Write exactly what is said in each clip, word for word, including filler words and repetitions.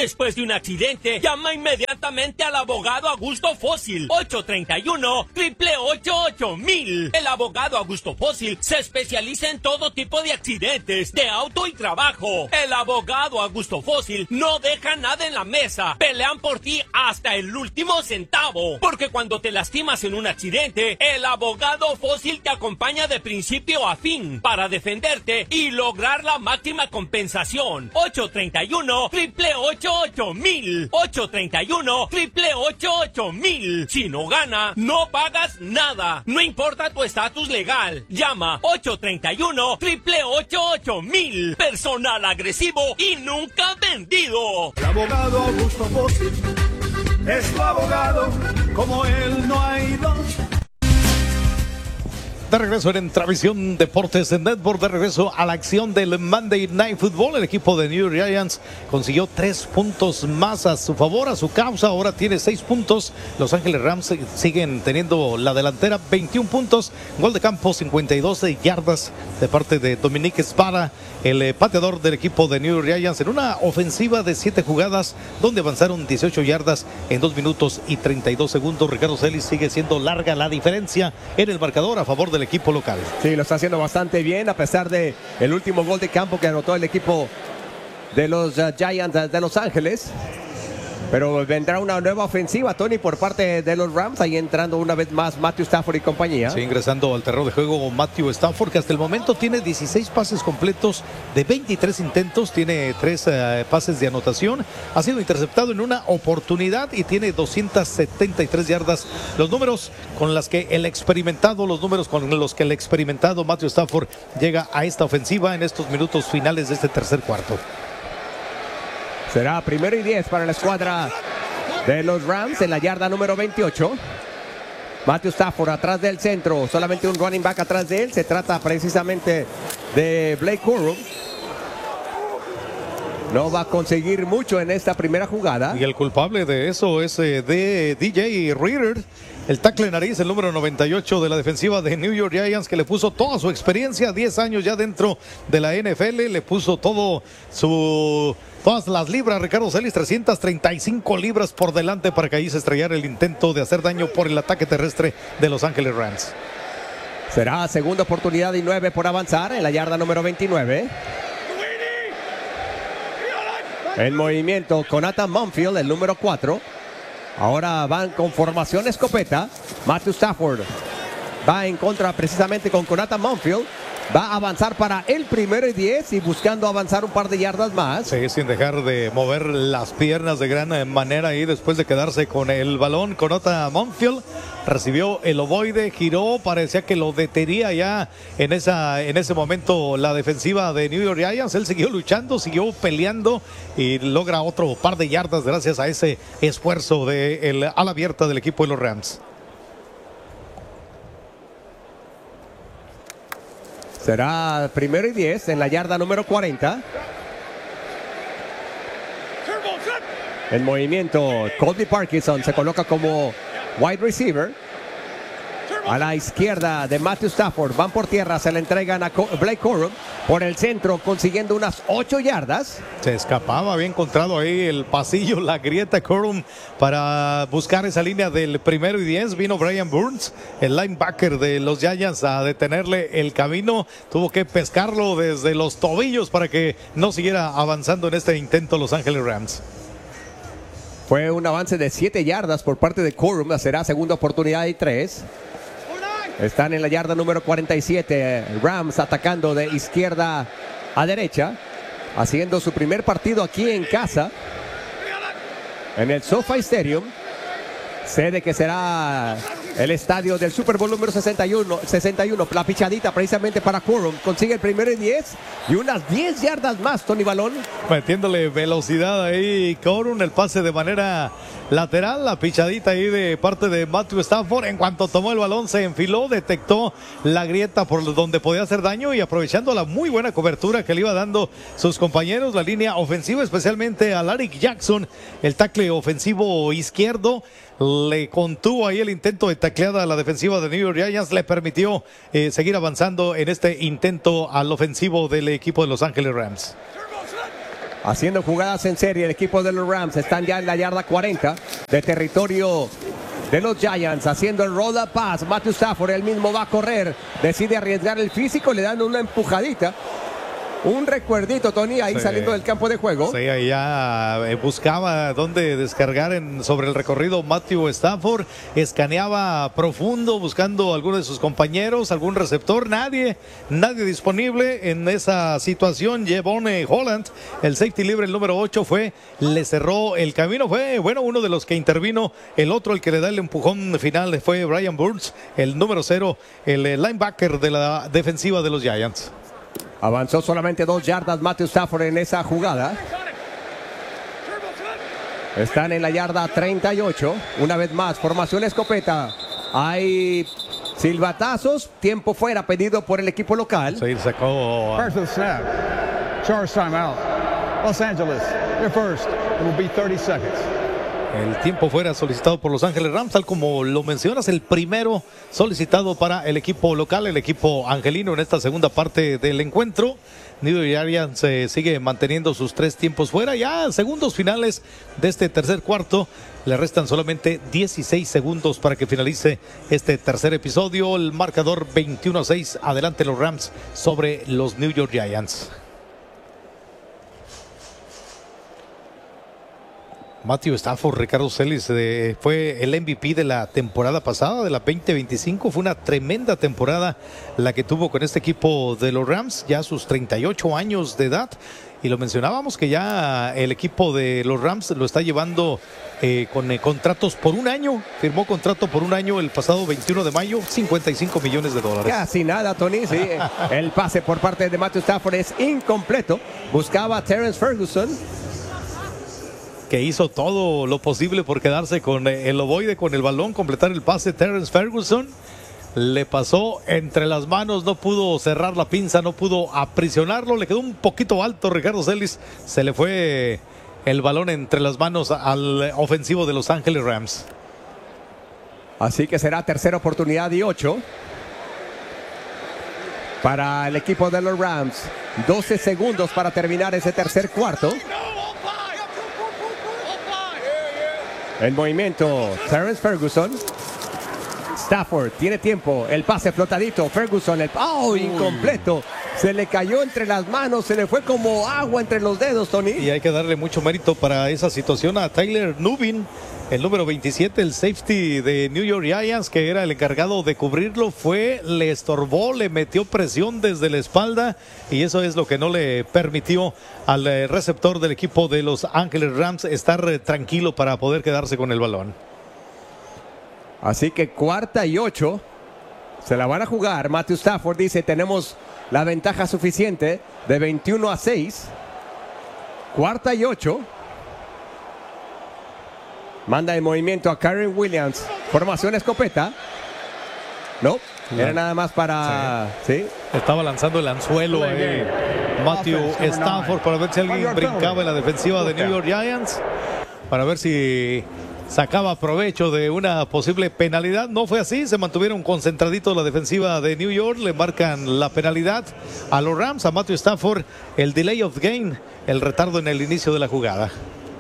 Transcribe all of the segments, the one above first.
Después de un accidente, llama inmediatamente al abogado Augusto Fósil. ocho tres uno, ocho ocho ocho mil. El abogado Augusto Fósil se especializa en todo tipo de accidentes, de auto y trabajo. El abogado Augusto Fósil no deja nada en la mesa. Pelean por ti hasta el último centavo. Porque cuando te lastimas en un accidente, el abogado Fósil te acompaña de principio a fin para defenderte y lograr la máxima compensación. ocho tres uno, ocho ocho ocho mil. ocho tres uno, ocho ocho ocho mil. Si no gana, no pagas nada. No importa tu estatus legal. Llama ocho tres uno, ocho ocho ocho mil. Personal agresivo y nunca vendido. El abogado Augusto Fósil es tu abogado, como él no hay dos. De regreso en Travisión Deportes en Network, de regreso a la acción del Monday Night Football. El equipo de New York Giants consiguió tres puntos más a su favor, a su causa. Ahora tiene seis puntos. Los Ángeles Rams siguen teniendo la delantera, veintiún puntos. Gol de campo, cincuenta y dos yardas de parte de Dominique Espada, el eh, pateador del equipo de New York Giants, en una ofensiva de siete jugadas donde avanzaron dieciocho yardas en dos minutos y treinta y dos segundos. Ricardo Celis, sigue siendo larga la diferencia en el marcador a favor del equipo local. Sí, lo está haciendo bastante bien a pesar de el último gol de campo que anotó el equipo de los uh, Giants de Los Ángeles. Pero vendrá una nueva ofensiva, Tony, por parte de los Rams. Ahí entrando una vez más Matthew Stafford y compañía. Sí, ingresando al terreno de juego Matthew Stafford, que hasta el momento tiene dieciséis pases completos de veintitrés intentos. Tiene tres uh, pases de anotación. Ha sido interceptado en una oportunidad y tiene doscientas setenta y tres yardas. Los números con las que el experimentado, los números con los que el experimentado Matthew Stafford llega a esta ofensiva en estos minutos finales de este tercer cuarto. Será primero y diez para la escuadra de los Rams en la yarda número veintiocho. Matthew Stafford atrás del centro, solamente un running back atrás de él. Se trata precisamente de Blake Corum. No va a conseguir mucho en esta primera jugada. Y el culpable de eso es eh, de D J Reader, el tackle de nariz, el número noventa y ocho de la defensiva de New York Giants, que le puso toda su experiencia, diez años ya dentro de la N F L, le puso todo su... todas las libras, Ricardo Celis, trescientas treinta y cinco libras por delante para que ahí se estrellara el intento de hacer daño por el ataque terrestre de Los Ángeles Rams. Será segunda oportunidad y nueve por avanzar en la yarda número veintinueve. En movimiento con Nathan Monfield, el número cuatro. Ahora van con formación escopeta. Matthew Stafford va en contra precisamente con Nathan Monfield. Va a avanzar para el primero y diez y buscando avanzar un par de yardas más. Sí, sin dejar de mover las piernas de gran manera ahí después de quedarse con el balón. Conota Monfield recibió el ovoide, giró, parecía que lo detenía ya en, esa, en ese momento la defensiva de New York Giants. Él siguió luchando, siguió peleando y logra otro par de yardas gracias a ese esfuerzo de el ala abierta del equipo de los Rams. Será primero y diez en la yarda número cuarenta. En movimiento, Colby Parkinson se coloca como wide receiver. A la izquierda de Matthew Stafford, van por tierra, se le entregan a Blake Corum por el centro, consiguiendo unas ocho yardas. Se escapaba, había encontrado ahí el pasillo, la grieta Corum para buscar esa línea del primero y diez. Vino Brian Burns, el linebacker de los Giants, a detenerle el camino. Tuvo que pescarlo desde los tobillos para que no siguiera avanzando en este intento Los Ángeles Rams. Fue un avance de siete yardas por parte de Corum. Será segunda oportunidad y tres. Están en la yarda número cuarenta y siete. Rams atacando de izquierda a derecha. Haciendo su primer partido aquí en casa. En el SoFi Stadium. Sede que será el estadio del Super Bowl número sesenta y uno. sesenta y uno. La pichadita precisamente para Corum. Consigue el primero y diez. Y unas diez yardas más, Tony Balón. Metiéndole velocidad ahí Corum. El pase de manera lateral. La pichadita ahí de parte de Matthew Stafford. En cuanto tomó el balón se enfiló. Detectó la grieta por donde podía hacer daño. Y aprovechando la muy buena cobertura que le iba dando sus compañeros. La línea ofensiva, especialmente a Larry Jackson. El tackle ofensivo izquierdo. Le contuvo ahí el intento de tacleada a la defensiva de New York Giants. Le permitió eh, seguir avanzando en este intento al ofensivo del equipo de Los Ángeles Rams. haciendo jugadas en serie. El equipo de los Rams están ya en la yarda cuarenta de territorio de los Giants, haciendo el roll up pass. Matthew Stafford, él mismo va a correr, decide arriesgar el físico, le dan una empujadita. Un recuerdito, Tony, ahí sí, saliendo del campo de juego. Sí, ahí ya buscaba dónde descargar en, sobre el recorrido Matthew Stafford. Escaneaba profundo, buscando a alguno de sus compañeros, algún receptor. Nadie, nadie disponible en esa situación. Jevon Holland, el safety libre, el número ocho, fue, le cerró el camino. Fue, bueno, uno de los que intervino. El otro, el que le da el empujón final, fue Brian Burns, el número cero, el linebacker de la defensiva de los Giants. Avanzó solamente dos yardas Matthew Stafford en esa jugada. Están en la yarda treinta y ocho. Una vez más, formación escopeta. Hay silbatazos. Tiempo fuera pedido por el equipo local. Sí, sacó. First snap. Charge timeout. Los Angeles. Your first. It will be thirty seconds. El tiempo fuera solicitado por Los Ángeles Rams, tal como lo mencionas, el primero solicitado para el equipo local, el equipo angelino en esta segunda parte del encuentro. New York Giants se sigue manteniendo sus tres tiempos fuera. Ya segundos finales de este tercer cuarto. Le restan solamente dieciséis segundos para que finalice este tercer episodio. El marcador veintiuno a seis. Adelante los Rams sobre los New York Giants. Matthew Stafford, Ricardo Celis, eh, fue el M V P de la temporada pasada, de la veinte veinticinco. Fue una tremenda temporada la que tuvo con este equipo de los Rams, ya a sus treinta y ocho años de edad. Y lo mencionábamos que ya el equipo de los Rams lo está llevando eh, con eh, contratos por un año. Firmó contrato por un año el pasado veintiuno de mayo, cincuenta y cinco millones de dólares. Casi nada, Tony. Sí. El pase por parte de Matthew Stafford es incompleto. Buscaba a Terrence Ferguson, que hizo todo lo posible por quedarse con el ovoide, con el balón, completar el pase. Terrence Ferguson le pasó entre las manos, no pudo cerrar la pinza, no pudo aprisionarlo, le quedó un poquito alto Ricardo Celis, se le fue el balón entre las manos al ofensivo de Los Ángeles Rams. Así que será tercera oportunidad y ocho para el equipo de los Rams. doce segundos para terminar ese tercer cuarto. En movimiento, Terrence Ferguson. Stafford tiene tiempo. El pase flotadito. Ferguson, el ¡oh! Incompleto. Se le cayó entre las manos. Se le fue como agua entre los dedos, Tony. Y hay que darle mucho mérito para esa situación a Tyler Nubin, el número veintisiete, el safety de New York Giants, que era el encargado de cubrirlo. Fue, le estorbó, le metió presión desde la espalda y eso es lo que no le permitió al receptor del equipo de Los Ángeles Rams estar tranquilo para poder quedarse con el balón. Así que cuarta y ocho. Se la van a jugar. Matthew Stafford dice, tenemos la ventaja suficiente de veintiuno a seis. Cuarta y ocho. Manda en movimiento a Karen Williams. Formación escopeta. No, era no. nada más para... Sí. ¿Sí? Estaba lanzando el anzuelo ahí Matthew Stafford para ver si alguien brincaba en la defensiva de New York Giants. Para ver si sacaba provecho de una posible penalidad. No fue así, se mantuvieron concentraditos la defensiva de New York. Le marcan la penalidad a los Rams, a Matthew Stafford. El delay of game, el retardo en el inicio de la jugada.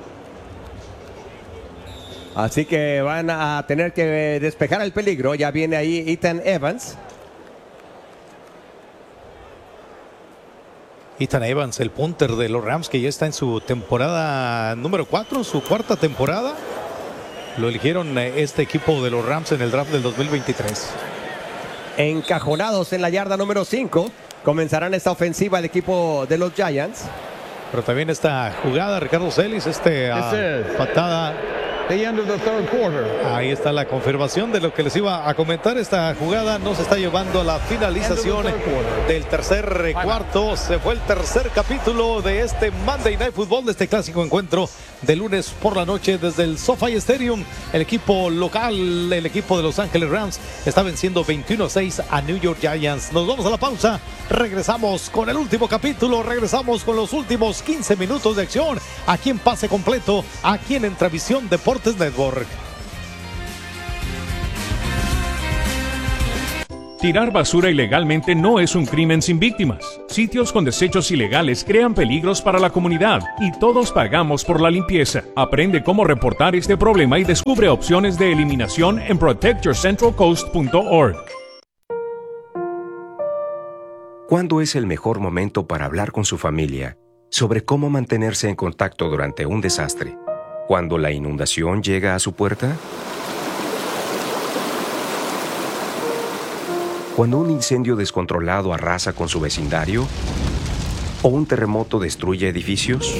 Así que van a tener que despejar el peligro. Ya viene ahí Ethan Evans. Ethan Evans, el punter de los Rams, que ya está en su temporada número cuatro, su cuarta temporada. Lo eligieron este equipo de los Rams en el draft del dos mil veintitrés. Encajonados en la yarda número cinco. Comenzarán esta ofensiva el equipo de los Giants. Pero también esta jugada, Ricardo Celis, este uh, patada. The end of the third quarter. Ahí está la confirmación de lo que les iba a comentar. Esta jugada no se está llevando a la finalización del tercer cuarto. Se fue el tercer capítulo de este Monday Night Football, de este clásico encuentro de lunes por la noche desde el SoFi Stadium. El equipo local, el equipo de Los Ángeles Rams, está venciendo veintiuno a seis a New York Giants. Nos vamos a la pausa. Regresamos con el último capítulo. Regresamos con los últimos quince minutos de acción aquí en Pase Completo, aquí en Entravisión Deportes Network. Tirar basura ilegalmente no es un crimen sin víctimas. Sitios con desechos ilegales crean peligros para la comunidad y todos pagamos por la limpieza. Aprende cómo reportar este problema y descubre opciones de eliminación en protect your central coast punto org. ¿Cuándo es el mejor momento para hablar con su familia sobre cómo mantenerse en contacto durante un desastre? ¿Cuando la inundación llega a su puerta? ¿Cuando un incendio descontrolado arrasa con su vecindario? ¿O un terremoto destruye edificios?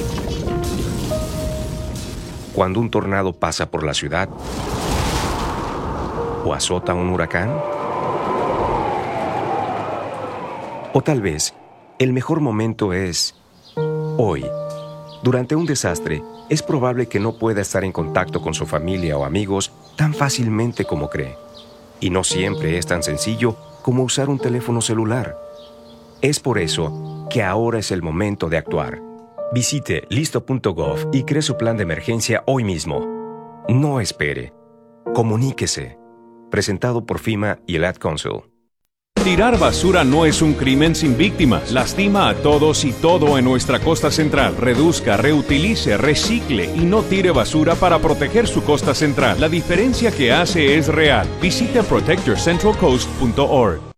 ¿Cuando un tornado pasa por la ciudad? ¿O azota un huracán? O tal vez, el mejor momento es hoy. Durante un desastre, es probable que no pueda estar en contacto con su familia o amigos tan fácilmente como cree. Y no siempre es tan sencillo como usar un teléfono celular. Es por eso que ahora es el momento de actuar. Visite listo punto gov y cree su plan de emergencia hoy mismo. No espere. Comuníquese. Presentado por FEMA y el Ad Council. Tirar basura no es un crimen sin víctimas. Lastima a todos y todo en nuestra costa central. Reduzca, reutilice, recicle y no tire basura para proteger su costa central. La diferencia que hace es real. Visite protect your central coast punto org.